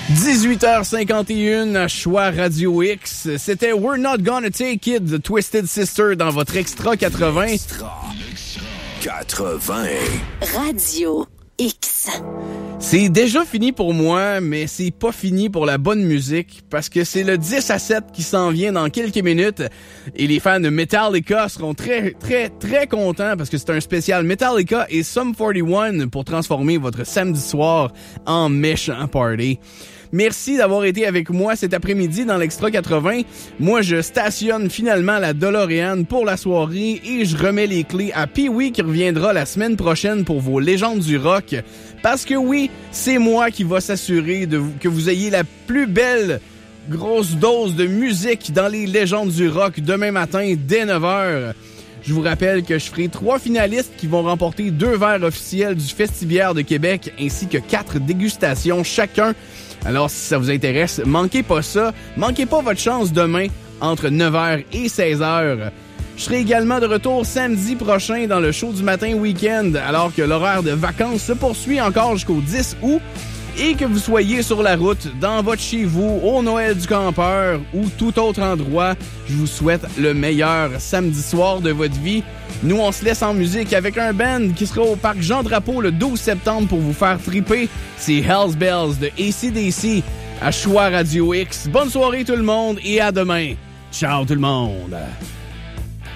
18h51 à Choix Radio X. C'était We're Not Gonna Take It de Twisted Sister dans votre Extra 80. Extra 80. Radio X. C'est déjà fini pour moi, mais c'est pas fini pour la bonne musique parce que c'est le 10 à 7 qui s'en vient dans quelques minutes et les fans de Metallica seront très, très, très contents parce que c'est un spécial Metallica et Sum 41 pour transformer votre samedi soir en méchant party. Merci d'avoir été avec moi cet après-midi dans l'Extra 80. Moi, je stationne finalement la DeLorean pour la soirée et je remets les clés à Pee-Wee qui reviendra la semaine prochaine pour vos légendes du rock. Parce que oui, c'est moi qui va s'assurer que vous ayez la plus belle grosse dose de musique dans les légendes du rock demain matin dès 9h. Je vous rappelle que je ferai 3 finalistes qui vont remporter 2 verres officiels du Festibière de Québec ainsi que 4 dégustations chacun. Alors, si ça vous intéresse, manquez pas ça. Manquez pas votre chance demain entre 9h et 16h. Je serai également de retour samedi prochain dans le show du matin week-end alors que l'horaire de vacances se poursuit encore jusqu'au 10 août et que vous soyez sur la route, dans votre chez vous, au Noël du campeur ou tout autre endroit. Je vous souhaite le meilleur samedi soir de votre vie. Nous, on se laisse en musique avec un band qui sera au Parc Jean-Drapeau le 12 septembre pour vous faire triper. C'est Hell's Bells de AC/DC à Choix Radio X. Bonne soirée tout le monde et à demain. Ciao tout le monde.